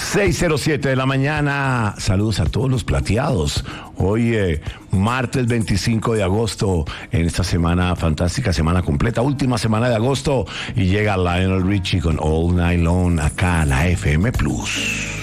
6:07 de la mañana. Saludos a todos los plateados. Hoy, martes 25 de agosto, en esta semana fantástica, semana completa, última semana de agosto, y llega Lionel Richie con All Night Long acá a la FM Plus.